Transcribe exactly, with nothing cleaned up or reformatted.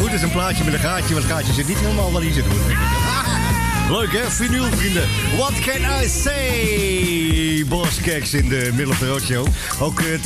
goed, het is een plaatje met een gaatje. Want het gaatje zit niet helemaal waar hij zit. Leuk hè, vinyl vrienden. What can I say? Boskeks in de Middle of the Road Show. Ook uh,